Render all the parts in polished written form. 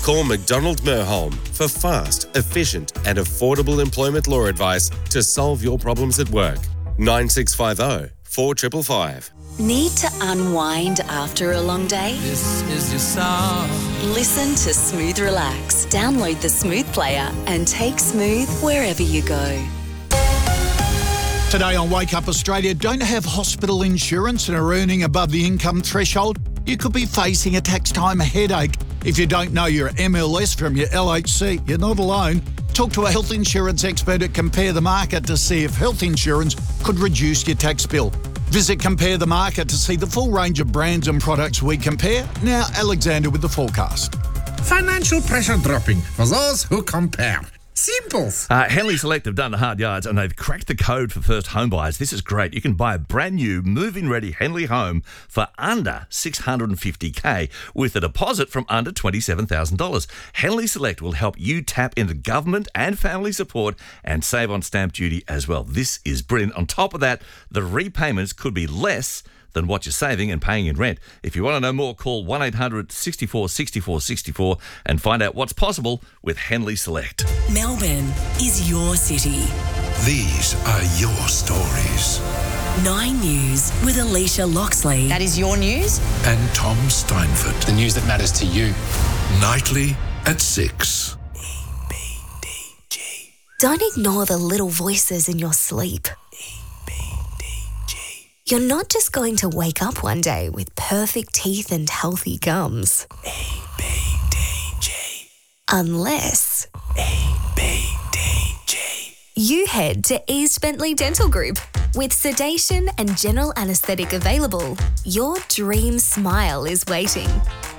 Call McDonald Merholm for fast, efficient and affordable employment law advice to solve your problems at work. 9650 4555. Need to unwind after a long day? This is your song. Listen to Smooth Relax. Download the Smooth player and take Smooth wherever you go. Today on Wake Up Australia, don't have hospital insurance and are earning above the income threshold? You could be facing a tax time headache. If you don't know your MLS from your LHC, you're not alone. Talk to a health insurance expert at Compare the Market to see if health insurance could reduce your tax bill. Visit Compare the Market to see the full range of brands and products we compare. Now, Alexander with the forecast. Financial pressure dropping for those who compare. Simple. Henley Select have done the hard yards and they've cracked the code for first home buyers. This is great. You can buy a brand new move-in ready Henley home for under $650K with a deposit from under $27,000. Henley Select will help you tap into government and family support and save on stamp duty as well. This is brilliant. On top of that, the repayments could be less than what you're saving and paying in rent. If you want to know more, call 1-800-64-64-64 and find out what's possible with Henley Select. Melbourne is your city. These are your stories. 9 News with Alicia Loxley. That is your news? And Tom Steinford. The news that matters to you. Nightly at 6. EBDG. Don't ignore the little voices in your sleep. You're not just going to wake up one day with perfect teeth and healthy gums. EBDG. Unless... EBDG. You head to East Bentley Dental Group. With sedation and general anaesthetic available, your dream smile is waiting.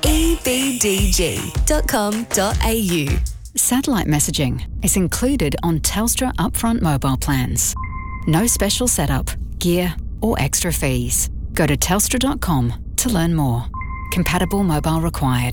ebdg.com.au. Satellite messaging is included on Telstra upfront mobile plans. No special setup, gear, or extra fees. Go to telstra.com to learn more. Compatible mobile required.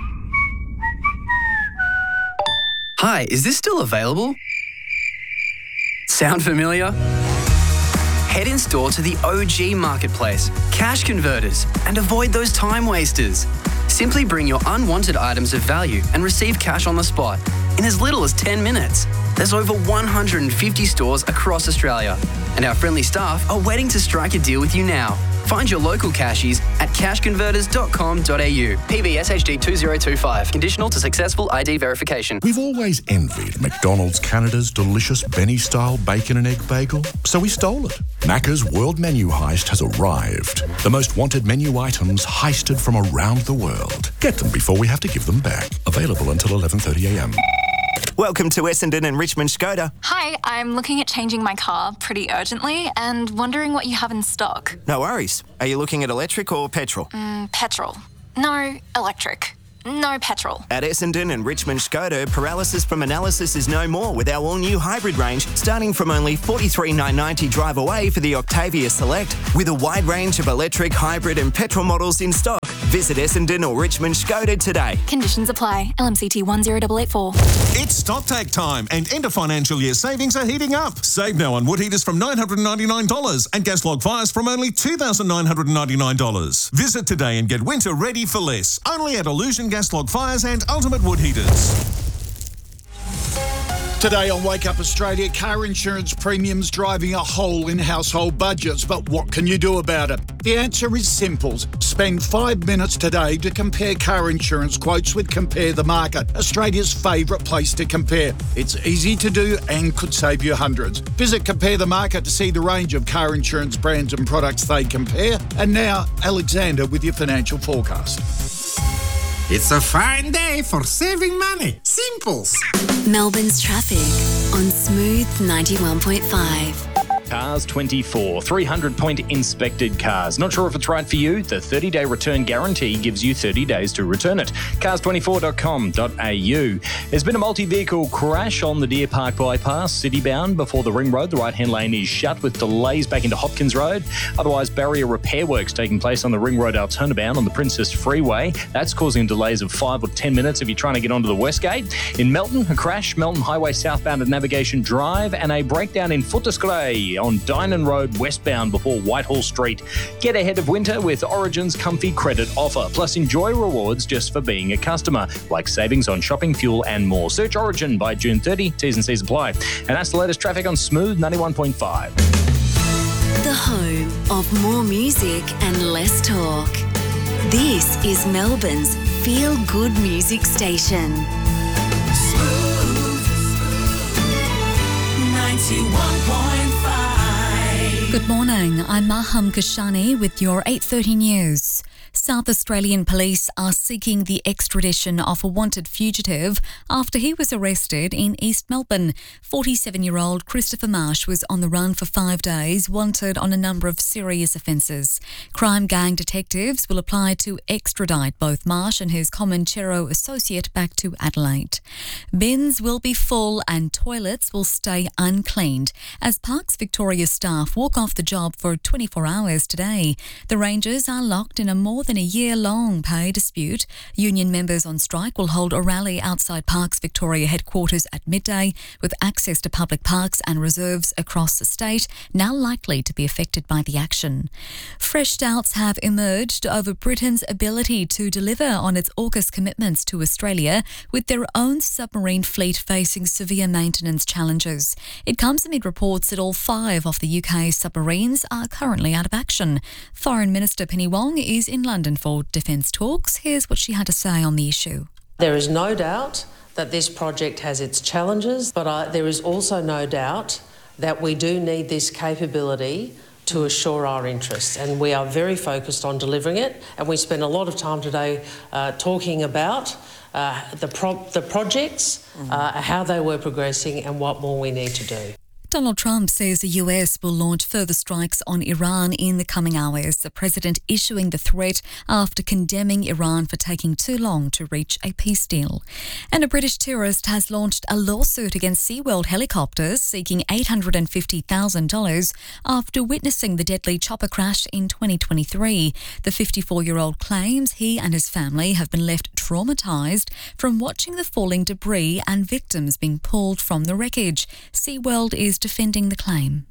Hi, is this still available? Sound familiar? Head in store to the OG Marketplace, Cash Converters, and avoid those time wasters. Simply bring your unwanted items of value and receive cash on the spot in as little as 10 minutes. There's over 150 stores across Australia, and our friendly staff are waiting to strike a deal with you now. Find your local cashies at cashconverters.com.au. PBSHD 2025. Conditional to successful ID verification. We've always envied McDonald's Canada's delicious Benny-style bacon and egg bagel, so we stole it. Macca's World Menu Heist has arrived. The most wanted menu items heisted from around the world. Get them before we have to give them back. Available until 11:30am. Welcome to Essendon and Richmond Skoda. Hi, I'm looking at changing my car pretty urgently and wondering what you have in stock. No worries. Are you looking at electric or petrol? Petrol. No, electric. No petrol. At Essendon and Richmond Skoda, paralysis from analysis is no more with our all-new hybrid range, starting from only $43,990 drive away for the Octavia Select, with a wide range of electric, hybrid and petrol models in stock. Visit Essendon or Richmond Skoda today. Conditions apply. LMCT 10884. It's StockTake time and end of financial year savings are heating up. Save now on wood heaters from $999 and gas log fires from only $2,999. Visit today and get winter ready for less. Only at Illusion Gas Log Fires and Ultimate Wood Heaters. Today on Wake Up Australia, car insurance premiums driving a hole in household budgets. But what can you do about it? The answer is simple. Spend 5 minutes today to compare car insurance quotes with Compare the Market, Australia's favourite place to compare. It's easy to do and could save you hundreds. Visit Compare the Market to see the range of car insurance brands and products they compare. And now, Alexander with your financial forecast. It's a fine day for saving money. Simple. Melbourne's traffic on Smooth 91.5. Cars 24, 300-point inspected cars. Not sure if it's right for you? The 30-day return guarantee gives you 30 days to return it. Cars24.com.au. There's been a multi-vehicle crash on the Deer Park bypass, citybound before the Ring Road. The right-hand lane is shut with delays back into Hopkins Road. Otherwise, barrier repair works taking place on the Ring Road Altona-bound on the Princess Freeway. That's causing delays of 5 or 10 minutes if you're trying to get onto the Westgate. In Melton, a crash, Melton Highway southbound at Navigation Drive, and a breakdown in Footscray. City on Dynon Road westbound before Whitehall Street. Get ahead of winter with Origin's comfy credit offer, plus enjoy rewards just for being a customer, like savings on shopping, fuel and more. Search Origin by June 30. T's and C's apply. And that's the latest traffic on Smooth 91.5. The home of more music and less talk. This is Melbourne's feel-good music station. Smooth 91.5. Good morning, I'm Maham Kashani with your 8:30 news. South Australian police are seeking the extradition of a wanted fugitive after he was arrested in East Melbourne. 47-year-old Christopher Marsh was on the run for 5 days, wanted on a number of serious offences. Crime gang detectives will apply to extradite both Marsh and his Comanchero associate back to Adelaide. Bins will be full and toilets will stay uncleaned as Parks Victoria staff walk off the job for 24 hours today. The rangers are locked in a more than a year-long pay dispute. Union members on strike will hold a rally outside Parks Victoria headquarters at midday, with access to public parks and reserves across the state now likely to be affected by the action. Fresh doubts have emerged over Britain's ability to deliver on its AUKUS commitments to Australia, with their own submarine fleet facing severe maintenance challenges. It comes amid reports that all 5 of the UK's submarines are currently out of action. Foreign Minister Penny Wong is in London for defence talks. Here's what she had to say on the issue. There is no doubt that this project has its challenges, but there is also no doubt that we do need this capability to assure our interests, and we are very focused on delivering it. And we spent a lot of time today talking about the projects, how they were progressing and what more we need to do. Donald Trump says the US will launch further strikes on Iran in the coming hours, the president issuing the threat after condemning Iran for taking too long to reach a peace deal. And a British tourist has launched a lawsuit against SeaWorld helicopters seeking $850,000 after witnessing the deadly chopper crash in 2023. The 54-year-old claims he and his family have been left traumatised from watching the falling debris and victims being pulled from the wreckage. SeaWorld is defending the claim.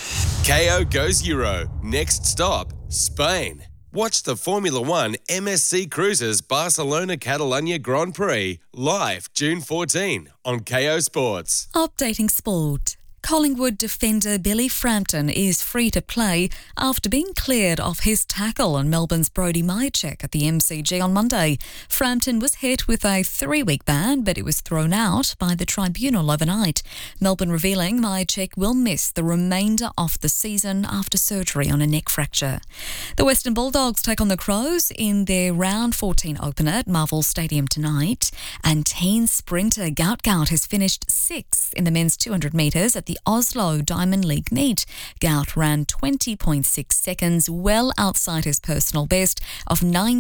KO goes Euro. Next stop, Spain. Watch the Formula One MSC Cruises Barcelona Catalunya Grand Prix live June 14 on KO Sports. Updating sport. Collingwood defender Billy Frampton is free to play after being cleared of his tackle on Melbourne's Brodie Myercheck at the MCG on Monday. Frampton was hit with a 3-week ban, but it was thrown out by the tribunal overnight. Melbourne revealing Myercheck will miss the remainder of the season after surgery on a neck fracture. The Western Bulldogs take on the Crows in their round 14 opener at Marvel Stadium tonight. And teen sprinter Gout Gout has finished 6th in the men's 200 metres at the Oslo Diamond League meet. Gout ran 20.6 seconds, well outside his personal best of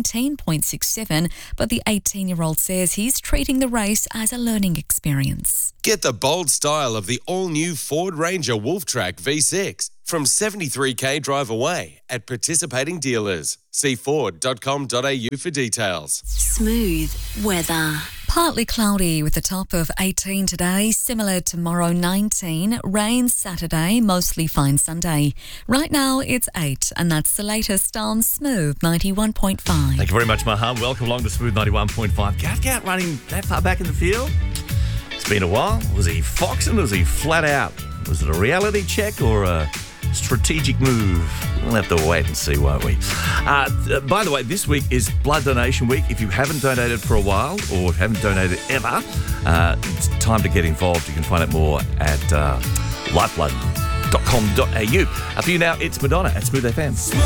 19.67, but the 18-year-old says he's treating the race as a learning experience. Get the bold style of the all-new Ford Ranger Wolftrack V6 from 73k drive away at participating dealers. See ford.com.au for details. Smooth weather. Partly cloudy with a top of 18 today, similar tomorrow 19. Rain Saturday, mostly fine Sunday. Right now it's 8 and that's the latest on Smooth 91.5. Thank you very much, Maham. Welcome along to Smooth 91.5. Gout running that far back in the field? It's been a while. Was he foxing? Was he flat out? Was it a reality check or a strategic move? We'll have to wait and see, won't we? By the way, this week is Blood Donation Week. If you haven't donated for a while or haven't donated ever, it's time to get involved. You can find out more at lifeblood.com.au. For you now, it's Madonna at Smooth FM.